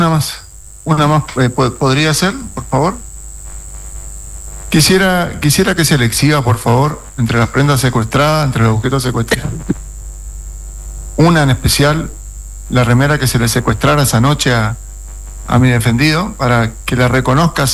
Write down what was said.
una más, ¿podría ser, por favor? Quisiera que se le exhiba, por favor, entre las prendas secuestradas, entre los objetos secuestrados. Una en especial, la remera que se le secuestrara esa noche a mi defendido, para que la reconozca